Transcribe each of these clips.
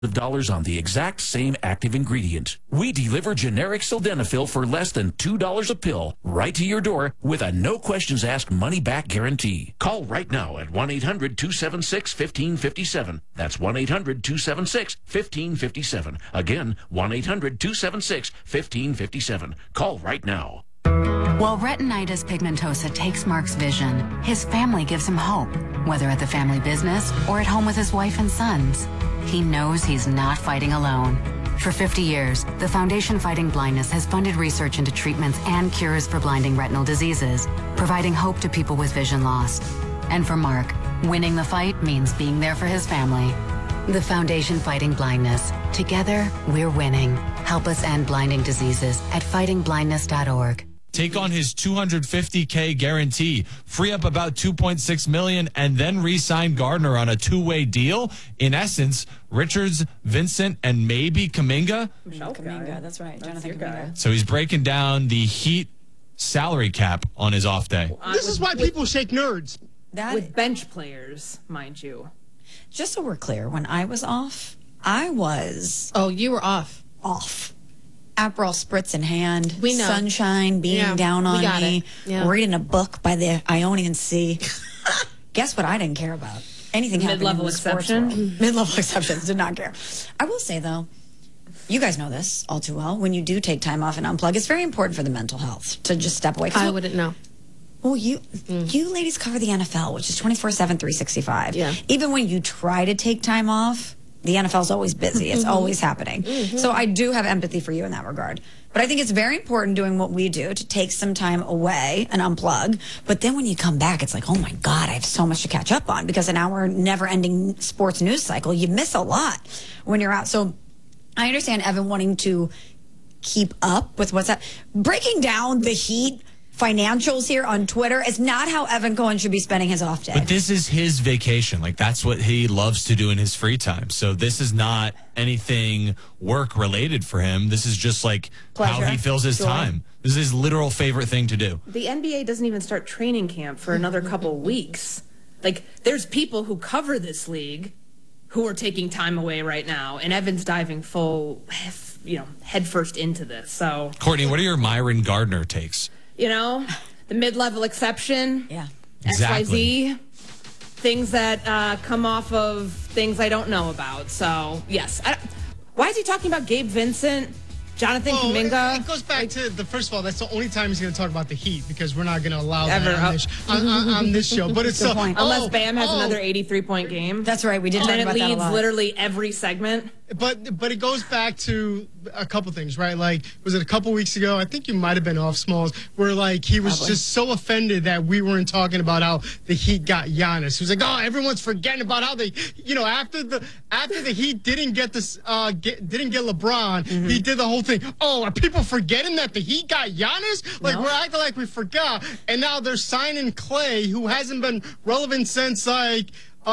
of dollars on the exact same active ingredient. We deliver generic sildenafil for less than $2 a pill right to your door with a no questions asked money back guarantee. Call right now at 1-800-276-1557. That's 1-800-276-1557. Again, 1-800-276-1557. Call right now. While retinitis pigmentosa takes Mark's vision, his family gives him hope, whether at the family business or at home with his wife and sons. He knows he's not fighting alone. For 50 years, the Foundation Fighting Blindness has funded research into treatments and cures for blinding retinal diseases, providing hope to people with vision loss. And for Mark, winning the fight means being there for his family. The Foundation Fighting Blindness. Together, we're winning. Help us end blinding diseases at fightingblindness.org. Take on his $250K guarantee, free up about $2.6 million, and then re-sign Gardner on a two-way deal. In essence, Richards, Vincent, and maybe Kuminga. Kuminga, that's right. Jonathan Kuminga. So he's breaking down the Heat salary cap on his off day. This is why people shake nerds. With bench players, mind you. Just so we're clear, when I was off, I was... Oh, you were off. Off. Aperol spritz in hand, we know. Sunshine beaming down on me, reading a book by the Ionian Sea. Guess what I didn't care about? Anything happening in the sports world. Mid-level exceptions, did not care. I will say, though, you guys know this all too well. When you do take time off and unplug, it's very important for the mental health to just step away. I wouldn't know. Well, you ladies cover the NFL, which is 24/7, 365. Yeah. Even when you try to take time off, the NFL's always busy. It's always happening. So I do have empathy for you in that regard. But I think it's very important doing what we do to take some time away and unplug. But then when you come back, it's like, oh my God, I have so much to catch up on, because in our never-ending sports news cycle, you miss a lot when you're out. So I understand Evan wanting to keep up with what's up. Breaking down the Heat financials here on Twitter is not how Evan Cohen should be spending his off day. But this is his vacation. Like, that's what he loves to do in his free time. So this is not anything work related for him. This is just like how he fills his time. This is his literal favorite thing to do. The NBA doesn't even start training camp for another couple weeks. Like, there's people who cover this league who are taking time away right now, and Evan's diving full, headfirst into this. So, Courtney, what are your Myron Gardner takes? You know, the mid-level exception, Exactly. XYZ, things that come off of things I don't know about. So, yes. Why is he talking about Gabe Vincent, Jonathan Kuminga? It goes back to first of all, that's the only time he's going to talk about the Heat, because we're not going to allow that on this show. But it's the point. Unless Bam has another 83-point game. That's right. We did talk about that a lot. And then it leads literally every segment. But it goes back to a couple things, right? Like, was it a couple weeks ago? I think you might have been off, Smalls, where like he was just so offended that we weren't talking about how the Heat got Giannis. He was like, "Oh, everyone's forgetting about how they, after the Heat didn't get this, didn't get LeBron, he did the whole thing. Oh, are people forgetting that the Heat got Giannis? Like, we're acting like we forgot, and now they're signing Clay, who hasn't been relevant since like."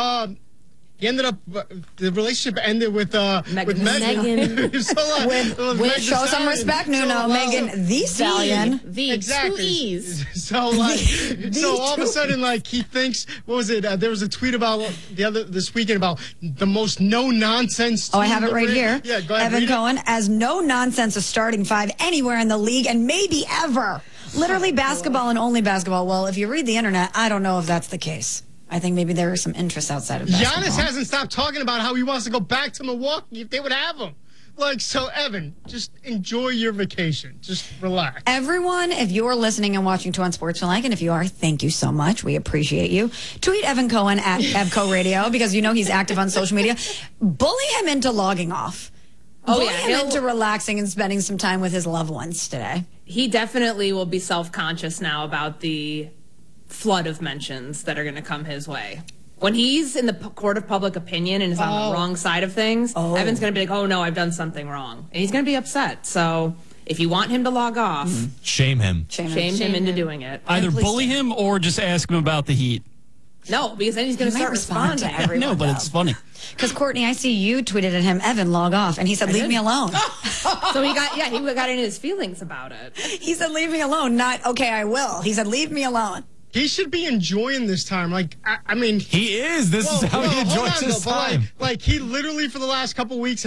He ended up, the relationship ended with Megan. Show some respect, Nuno. Megan the Stallion. Exactly. 2 E's. So all of a sudden, like, he thinks, what was it? There was a tweet about this weekend about the most no-nonsense team. Oh, I have it right here. Yeah, go ahead. Evan Cohen, as no nonsense a starting five anywhere in the league, and maybe ever. Literally basketball and only basketball. Well, if you read the internet, I don't know if that's the case. I think maybe there is some interest outside of basketball. Giannis hasn't stopped talking about how he wants to go back to Milwaukee if they would have him. Like, so, Evan, just enjoy your vacation. Just relax. Everyone, if you're listening and watching Two on Sportsmanlike, and if you are, thank you so much. We appreciate you. Tweet Evan Cohen at EvCo Radio, because you know he's active on social media. Bully him into logging off. Bully him into relaxing and spending some time with his loved ones today. He definitely will be self-conscious now about the flood of mentions that are going to come his way. When he's in the court of public opinion and is on the wrong side of things, Evan's going to be like, oh, no, I've done something wrong. And he's going to be upset. So if you want him to log off, shame him. Shame him into doing it. Either bully him or just ask him about the Heat. No, because then he's going to start responding to everyone. No, but it's funny. Because, Courtney, I see you tweeted at him, Evan, log off. And he said, leave me alone. So he got into his feelings about it. He said, leave me alone. Not, okay, I will. He said, leave me alone. He should be enjoying this time. Like, I mean, he is. This is how he enjoys his time. Like, he literally for the last couple weeks